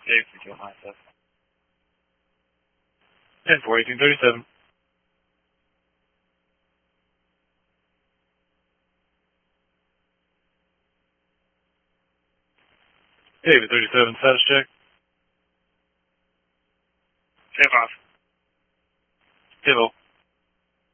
Dave, 397. 10 4, 1837. David, 37, status check. Tip off. Hello.